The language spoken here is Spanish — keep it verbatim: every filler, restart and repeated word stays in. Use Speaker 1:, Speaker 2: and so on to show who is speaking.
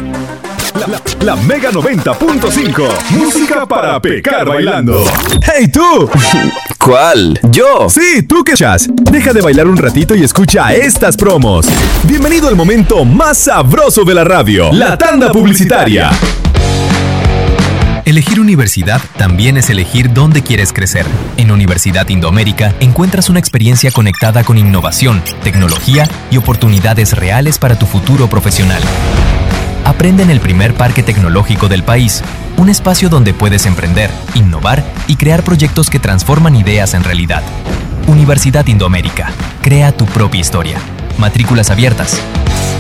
Speaker 1: La, la, la Mega noventa punto cinco. Música para pecar bailando.
Speaker 2: ¡Hey tú!
Speaker 3: ¿Cuál? ¿Yo?
Speaker 2: Sí, tú que chas. Deja de bailar un ratito y escucha estas promos. Bienvenido al momento más sabroso de la radio, la tanda publicitaria.
Speaker 4: Elegir universidad también es elegir dónde quieres crecer. En Universidad Indoamérica encuentras una experiencia conectada con innovación, tecnología y oportunidades reales para tu futuro profesional. Aprende en el primer parque tecnológico del país, un espacio donde puedes emprender, innovar y crear proyectos que transforman ideas en realidad. Universidad Indoamérica. Crea tu propia historia. Matrículas abiertas.